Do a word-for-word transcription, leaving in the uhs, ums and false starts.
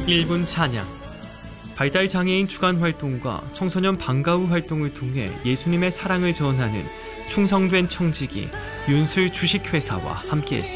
일 분 찬양. 발달장애인 주간 활동과 청소년 방과후 활동을 통해 예수님의 사랑을 전하는 충성된 청지기 윤슬 주식회사와 함께했습니다.